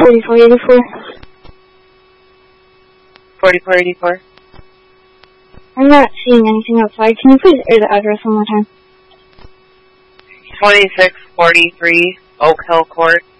4484. 4484. I'm not seeing anything outside. Can you please air the address one more time? 2643 Oak Hill Court.